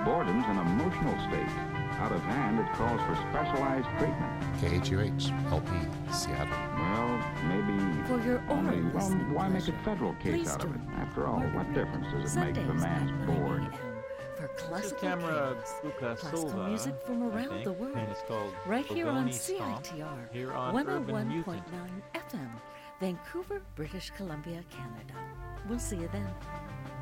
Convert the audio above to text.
boredom's an emotional state. Out of hand, it calls for specialized treatment. KHUH, LP, Seattle. Well, maybe For your own only, well, listening why make pleasure, a federal case please out of it? join After all, what Marguerite difference does it make if a Sundays man's at 9 bored? a.m. for This is classical Tamara carols, classical music from I around think, the world, and it's called right here on Bogoni Stomp, CITR here on Urban Mutant. 101.9 FM, Vancouver, British Columbia, Canada. We'll see you then.